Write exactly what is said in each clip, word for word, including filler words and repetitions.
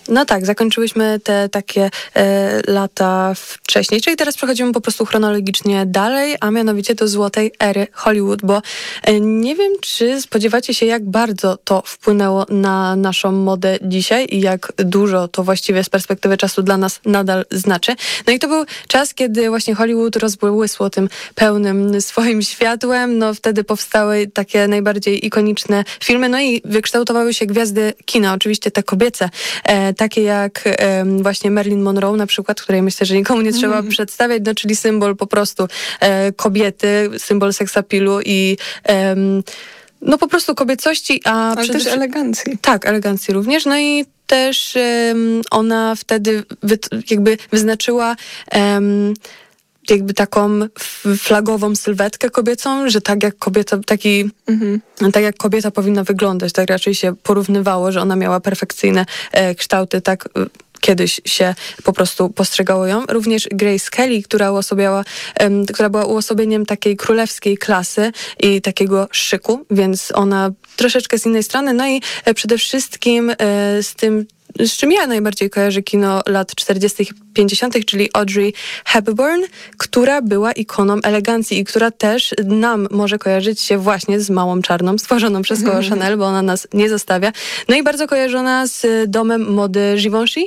No tak, zakończyłyśmy te takie e, lata wcześniej, czyli teraz przechodzimy po prostu chronologicznie dalej, a mianowicie do złotej ery Hollywood, bo e, nie wiem, czy spodziewacie się, jak bardzo to wpłynęło na naszą modę dzisiaj i jak dużo to właściwie z perspektywy czasu dla nas nadal znaczy. No i to był czas, kiedy właśnie Hollywood rozbłysło tym pełnym swoim światłem, no wtedy powstały takie najbardziej ikoniczne filmy, no i wykształtowały się gwiazdy kina, oczywiście te kobiece, e, takie jak e, właśnie Marilyn Monroe na przykład, której myślę, że nikomu nie trzeba mm. przedstawiać, no czyli symbol po prostu e, kobiety, symbol seksapilu i e, no po prostu kobiecości, a ale też elegancji. Tak, elegancji również, no i też um, ona wtedy wy, jakby wyznaczyła um, jakby taką flagową sylwetkę kobiecą, że tak jak kobieta, taki, mhm. tak jak kobieta powinna wyglądać, tak raczej się porównywało, że ona miała perfekcyjne e, kształty, tak kiedyś się po prostu postrzegało ją. Również Grace Kelly, która uosabiała, um, która była uosobieniem takiej królewskiej klasy i takiego szyku, więc ona troszeczkę z innej strony. No i e, przede wszystkim e, z tym, z czym ja najbardziej kojarzę kino lat czterdziestych i pięćdziesiątych, czyli Audrey Hepburn, która była ikoną elegancji i która też nam może kojarzyć się właśnie z Małą Czarną, stworzoną przez koło Chanel, bo ona nas nie zostawia. No i bardzo kojarzona z domem mody Givenchy.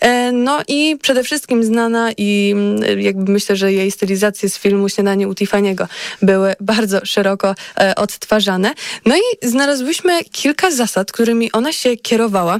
No i przede wszystkim znana i jakby myślę, że jej stylizacje z filmu Śniadanie u Tiffany'ego były bardzo szeroko odtwarzane. No i znalazłyśmy kilka zasad, którymi ona się kierowała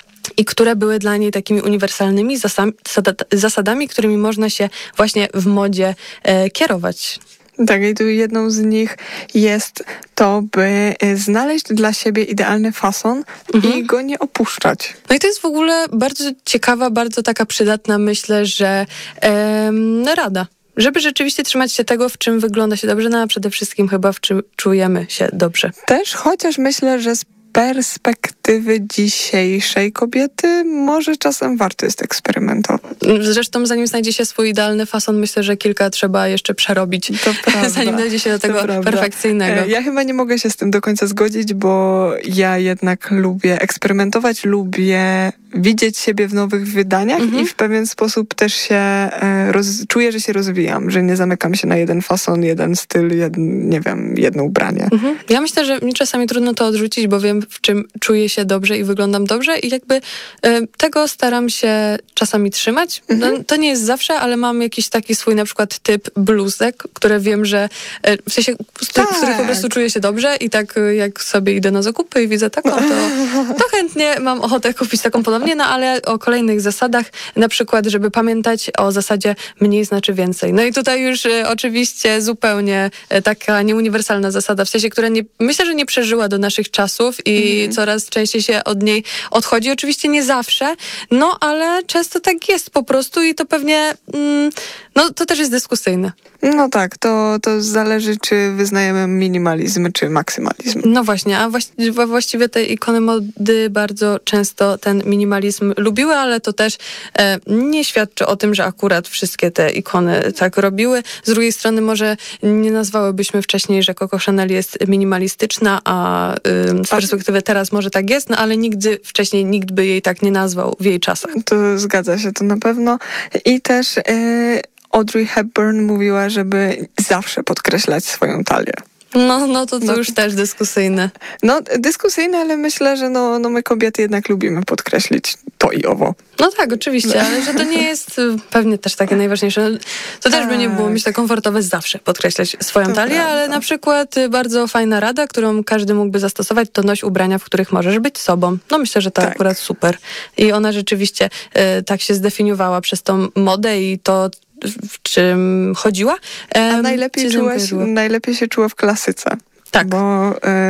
i które były dla niej takimi uniwersalnymi zasadami, którymi można się właśnie w modzie e, kierować. Tak, i tu jedną z nich jest to, by znaleźć dla siebie idealny fason mhm. i go nie opuszczać. No i to jest w ogóle bardzo ciekawa, bardzo taka przydatna, myślę, że e, rada. Żeby rzeczywiście trzymać się tego, w czym wygląda się dobrze, no a przede wszystkim chyba w czym czujemy się dobrze. Też, chociaż myślę, że z perspektywy dzisiejszej kobiety może czasem warto jest eksperymentować. Zresztą zanim znajdzie się swój idealny fason, myślę, że kilka trzeba jeszcze przerobić, to prawda, zanim dojdzie się do tego perfekcyjnego. Ja chyba nie mogę się z tym do końca zgodzić, bo ja jednak lubię eksperymentować, lubię widzieć siebie w nowych wydaniach mhm. i w pewien sposób też się roz, czuję, że się rozwijam, że nie zamykam się na jeden fason, jeden styl, jeden, nie wiem, jedno ubranie. Mhm. Ja myślę, że mi czasami trudno to odrzucić, bo wiem, w czym czuję się dobrze i wyglądam dobrze i jakby e, tego staram się czasami trzymać. Mhm. No, to nie jest zawsze, ale mam jakiś taki swój na przykład typ bluzek, które wiem, że e, w sensie, z, tak. w których po prostu czuję się dobrze i tak jak sobie idę na zakupy i widzę taką, to, to chętnie mam ochotę kupić taką podobnie, no ale o kolejnych zasadach, na przykład, żeby pamiętać o zasadzie mniej znaczy więcej. No i tutaj już e, oczywiście zupełnie e, taka nieuniwersalna zasada, w sensie, która nie, myślę, że nie przeżyła do naszych czasów i i coraz częściej się od niej odchodzi. Oczywiście nie zawsze, no ale często tak jest po prostu i to pewnie, mm, no to też jest dyskusyjne. No tak, to, to zależy, czy wyznajemy minimalizm, czy maksymalizm. No właśnie, a właściwie, właściwie te ikony mody bardzo często ten minimalizm lubiły, ale to też e, nie świadczy o tym, że akurat wszystkie te ikony tak robiły. Z drugiej strony może nie nazwałybyśmy wcześniej, że Coco Chanel jest minimalistyczna, a y, z perspektywy teraz może tak jest, no ale nigdy wcześniej nikt by jej tak nie nazwał w jej czasach. To zgadza się, to na pewno. I też e, Audrey Hepburn mówiła, żeby zawsze podkreślać swoją talię. No, no to, to no, już też dyskusyjne. No dyskusyjne, ale myślę, że no, no my kobiety jednak lubimy podkreślić to i owo. No tak, oczywiście, ale że to nie jest pewnie też takie najważniejsze. To też by nie było myślę komfortowe zawsze podkreślać swoją to talię, prawda. Ale na przykład bardzo fajna rada, którą każdy mógłby zastosować, to noś ubrania, w których możesz być sobą. No myślę, że to tak. akurat super. I ona rzeczywiście y, tak się zdefiniowała przez tą modę i to, w czym chodziła. A najlepiej, czułaś, najlepiej się czuła w klasyce. Tak. Bo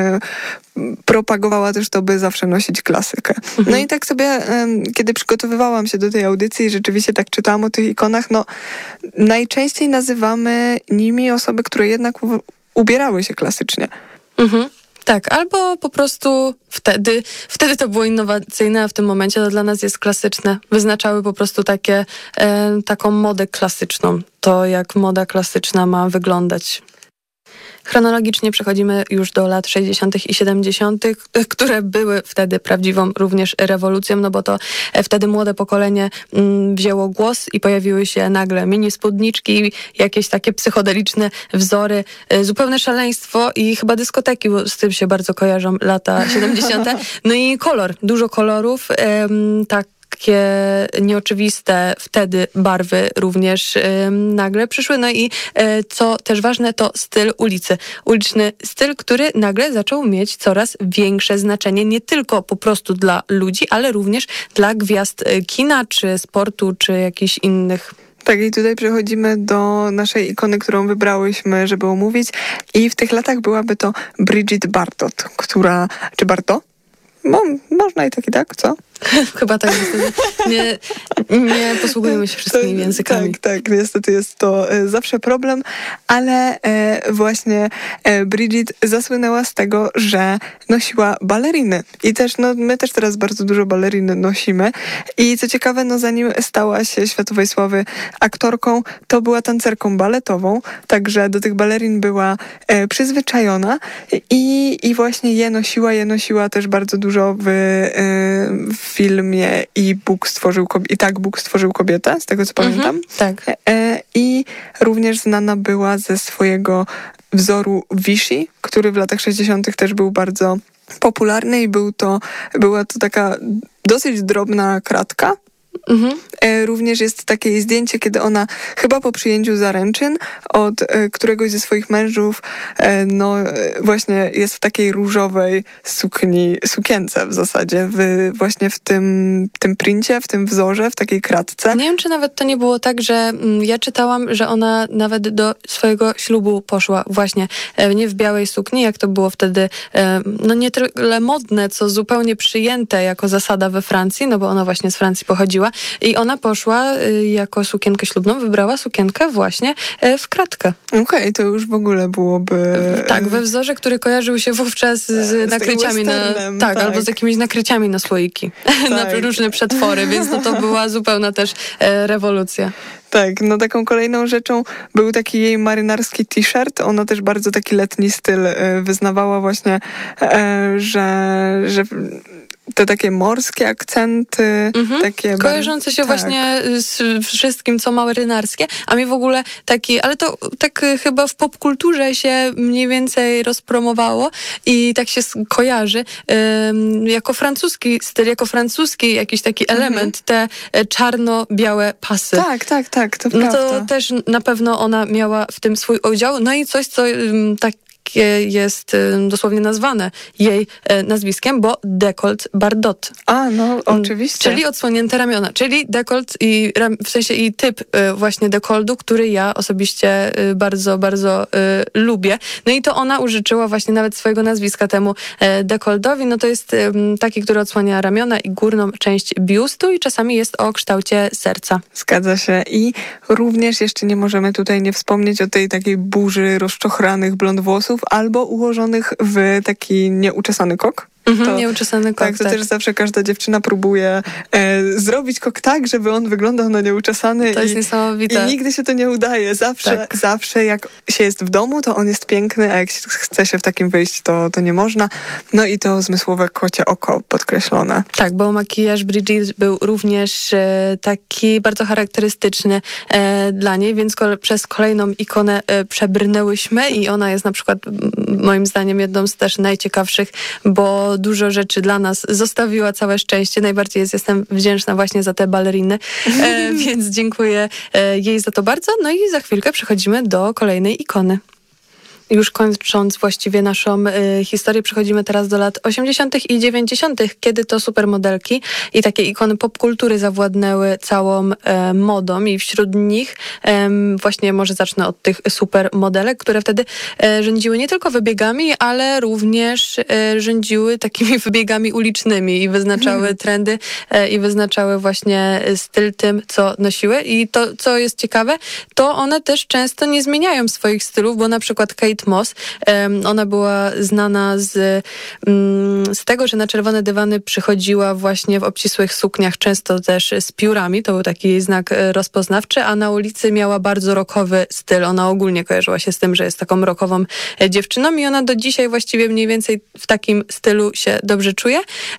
y, propagowała też to, by zawsze nosić klasykę. Mhm. No i tak sobie, y, kiedy przygotowywałam się do tej audycji, rzeczywiście tak czytałam o tych ikonach, no najczęściej nazywamy nimi osoby, które jednak u, ubierały się klasycznie. Mhm. Tak, albo po prostu wtedy, wtedy to było innowacyjne, a w tym momencie to dla nas jest klasyczne. Wyznaczały po prostu takie, e, taką modę klasyczną. To jak moda klasyczna ma wyglądać. Chronologicznie przechodzimy już do lat sześćdziesiątych i siedemdziesiątych, które były wtedy prawdziwą również rewolucją, no bo to wtedy młode pokolenie wzięło głos i pojawiły się nagle mini spódniczki, jakieś takie psychodeliczne wzory, zupełne szaleństwo i chyba dyskoteki, bo z tym się bardzo kojarzą lata siedemdziesiąte. No i kolor, dużo kolorów, tak. Takie nieoczywiste wtedy barwy również y, nagle przyszły. No i y, co też ważne, to styl ulicy. Uliczny styl, który nagle zaczął mieć coraz większe znaczenie, nie tylko po prostu dla ludzi, ale również dla gwiazd kina, czy sportu, czy jakichś innych. Tak, i tutaj przechodzimy do naszej ikony, którą wybrałyśmy, żeby omówić. I w tych latach byłaby to Brigitte Bardot, która... Czy Bardot? No, można i tak, i tak, co? Chyba tak, nie, nie posługujemy się wszystkimi językami. Tak, tak, niestety jest to e, zawsze problem, ale e, właśnie e, Brigitte zasłynęła z tego, że nosiła baleriny. I też, no, my też teraz bardzo dużo balerin nosimy. I co ciekawe, no zanim stała się światowej sławy aktorką, to była tancerką baletową, także do tych balerin była e, przyzwyczajona i, i właśnie je nosiła, je nosiła też bardzo dużo w, e, w filmie i Bóg stworzył kobietę, i tak Bóg stworzył kobietę, z tego co pamiętam. Mhm, tak. E, I również znana była ze swojego wzoru Vichy, który w latach sześćdziesiątych też był bardzo popularny i był to, była to taka dosyć drobna kratka. Mhm. E, również jest takie jej zdjęcie, kiedy ona chyba po przyjęciu zaręczyn od e, któregoś ze swoich mężów e, no e, właśnie jest w takiej różowej sukni, sukience w zasadzie, w, właśnie w tym, tym princie, w tym wzorze, w takiej kratce. Nie wiem, czy nawet to nie było tak, że mm, ja czytałam, że ona nawet do swojego ślubu poszła właśnie e, nie w białej sukni, jak to było wtedy e, no nie tyle modne, co zupełnie przyjęte jako zasada we Francji, no bo ona właśnie z Francji pochodziła. I ona poszła y, jako sukienkę ślubną, wybrała sukienkę właśnie y, w kratkę. Okej, okay, to już w ogóle byłoby... Tak, we wzorze, który kojarzył się wówczas z, z nakryciami na... Tak, tak, albo z jakimiś nakryciami na słoiki, tak. na różne przetwory, więc no to była zupełna też e, rewolucja. Tak, no taką kolejną rzeczą był taki jej marynarski t-shirt. Ona też bardzo taki letni styl e, wyznawała właśnie, e, że... że te takie morskie akcenty, mhm. takie... Kojarzące się tak. właśnie z wszystkim, co marynarskie, a mi w ogóle taki, ale to tak chyba w popkulturze się mniej więcej rozpromowało i tak się kojarzy um, jako francuski styl, jako francuski jakiś taki mhm. element, te czarno-białe pasy. Tak, tak, tak, to no prawda. To też na pewno ona miała w tym swój udział. No i coś, co um, tak jest dosłownie nazwane jej nazwiskiem, bo décolleté Bardot. A, no oczywiście. Czyli odsłonięte ramiona, czyli dekolt i w sensie i typ właśnie dekoldu, który ja osobiście bardzo, bardzo y, lubię. No i to ona użyczyła właśnie nawet swojego nazwiska temu dekoldowi. No to jest y, taki, który odsłania ramiona i górną część biustu i czasami jest o kształcie serca. Zgadza się. I również jeszcze nie możemy tutaj nie wspomnieć o tej takiej burzy rozczochranych blond włosów, albo ułożonych w taki nieuczesany kok. Mhm, to, nieuczesany kok, tak, to tak. też zawsze każda dziewczyna próbuje e, zrobić kok tak, żeby on wyglądał na nieuczesany. To jest i, niesamowite. I nigdy się to nie udaje. Zawsze, tak. zawsze jak się jest w domu, to on jest piękny, a jak chce się w takim wyjść, to, to nie można. No i to zmysłowe kocie oko podkreślone. Tak, bo makijaż Brigitte był również e, taki bardzo charakterystyczny e, dla niej, więc kole, przez kolejną ikonę e, przebrnęłyśmy i ona jest na przykład moim zdaniem jedną z też najciekawszych, bo dużo rzeczy dla nas zostawiła, całe szczęście. Najbardziej jest, jestem wdzięczna właśnie za te baleriny, e, więc dziękuję e, jej za to bardzo. No i za chwilkę przechodzimy do kolejnej ikony. Już kończąc właściwie naszą y, historię, przechodzimy teraz do lat osiemdziesiątych i dziewięćdziesiątych, kiedy to supermodelki i takie ikony popkultury zawładnęły całą e, modą i wśród nich e, właśnie może zacznę od tych supermodelek, które wtedy e, rządziły nie tylko wybiegami, ale również e, rządziły takimi wybiegami ulicznymi i wyznaczały trendy e, i wyznaczały właśnie styl tym, co nosiły. I to, co jest ciekawe, to one też często nie zmieniają swoich stylów, bo na przykład Kate Kate Moss. Ona była znana z, z tego, że na czerwone dywany przychodziła właśnie w obcisłych sukniach, często też z piórami. To był taki jej znak rozpoznawczy, a na ulicy miała bardzo rockowy styl. Ona ogólnie kojarzyła się z tym, że jest taką rockową dziewczyną i ona do dzisiaj właściwie mniej więcej w takim stylu się dobrze czuje.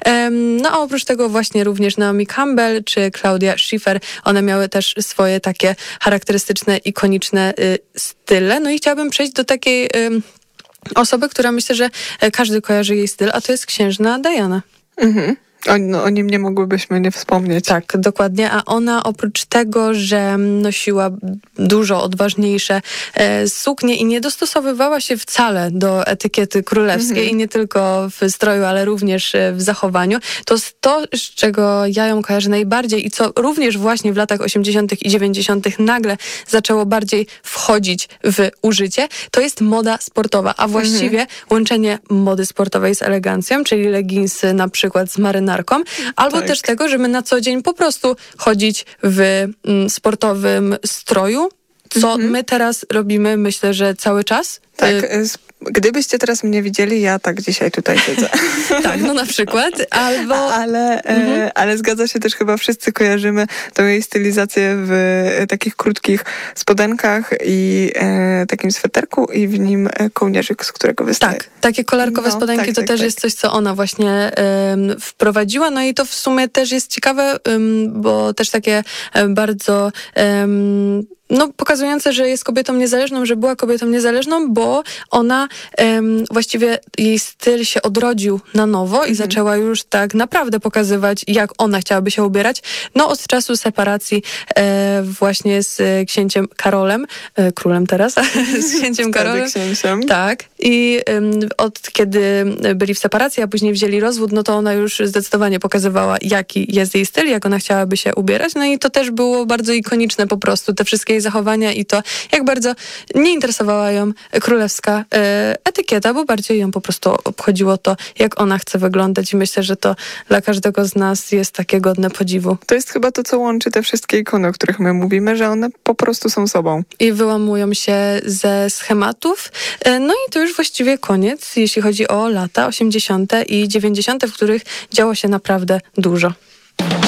No a oprócz tego właśnie również Naomi Campbell czy Claudia Schiffer, one miały też swoje takie charakterystyczne, ikoniczne style. No i chciałabym przejść do takiej osoby, która myślę, że każdy kojarzy jej styl, a to jest księżna Diana. Mhm. O, no, o nim nie mogłybyśmy nie wspomnieć. Tak, dokładnie. A ona oprócz tego, że nosiła dużo odważniejsze e, suknie i nie dostosowywała się wcale do etykiety królewskiej mm-hmm. i nie tylko w stroju, ale również w zachowaniu, to to, z czego ja ją kojarzę najbardziej i co również właśnie w latach osiemdziesiątych i dziewięćdziesiątych nagle zaczęło bardziej wchodzić w użycie, to jest moda sportowa, a właściwie mm-hmm. łączenie mody sportowej z elegancją, czyli leginsy na przykład z marynarką, albo tak. też tego, żeby na co dzień po prostu chodzić w mm, sportowym stroju, co mm-hmm. my teraz robimy, myślę, że cały czas. Tak, y- gdybyście teraz mnie widzieli, ja tak dzisiaj tutaj siedzę. Tak, no na przykład, albo... Ale, mhm. e, ale zgadza się też, chyba wszyscy kojarzymy tą jej stylizację w e, takich krótkich spodenkach i e, takim sweterku i w nim e, kołnierzyk, z którego wystaje. Tak, takie kolarkowe no, spodenki tak, to tak, też tak. jest coś, co ona właśnie e, wprowadziła, no i to w sumie też jest ciekawe, e, bo też takie e, bardzo... E, no, pokazujące, że jest kobietą niezależną, że była kobietą niezależną, bo ona um, właściwie jej styl się odrodził na nowo mm-hmm. i zaczęła już tak naprawdę pokazywać, jak ona chciałaby się ubierać. No, od czasu separacji e, właśnie z księciem Karolem, e, królem teraz, z księciem Karolem. Księciem. Tak. I um, od kiedy byli w separacji, a później wzięli rozwód, no to ona już zdecydowanie pokazywała, jaki jest jej styl, jak ona chciałaby się ubierać. No i to też było bardzo ikoniczne po prostu, te wszystkie jej zachowania i to, jak bardzo nie interesowała ją królewska e, etykieta, bo bardziej ją po prostu obchodziło to, jak ona chce wyglądać i myślę, że to dla każdego z nas jest takie godne podziwu. To jest chyba to, co łączy te wszystkie ikony, o których my mówimy, że one po prostu są sobą. I wyłamują się ze schematów. E, no i to już właściwie koniec, jeśli chodzi o lata osiemdziesiąte i dziewięćdziesiąte, w których działo się naprawdę dużo.